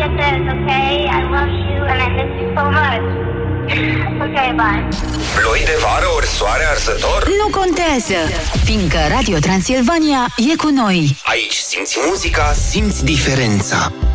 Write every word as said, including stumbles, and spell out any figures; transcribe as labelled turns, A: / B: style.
A: it this, okay? I love you and I miss you so much. Okay, bye.
B: Ploi de vară ori soare arzător?
C: Nu contează, fiindcă Radio Transilvania e cu noi.
B: Aici simți muzica, simți diferența.